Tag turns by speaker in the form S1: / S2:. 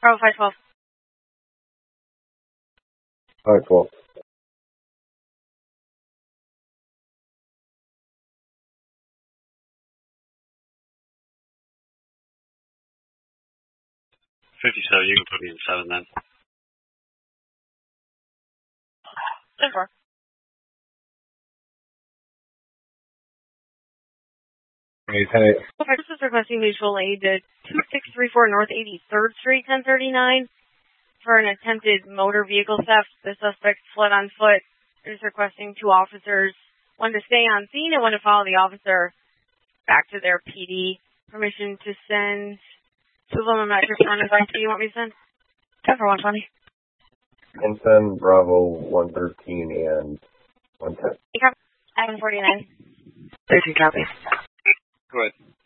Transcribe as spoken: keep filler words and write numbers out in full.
S1: Bravo five twelve.
S2: five twelve.
S3: fifty-seven, you can put me in seven then.
S1: ten four.
S2: Hey,
S1: This is requesting mutual aid to two six three four North eighty-third Street, ten thirty-nine, for an attempted motor vehicle theft. The suspect fled on foot. Is requesting two officers, one to stay on scene and one to follow the officer back to their P D. Permission to send two of them. I'm not sure if one is on. Do you want me to send? ten for one twenty.
S2: And send Bravo one thirteen and one ten.
S1: seven forty-nine.
S4: thirteen copy.
S3: Go ahead.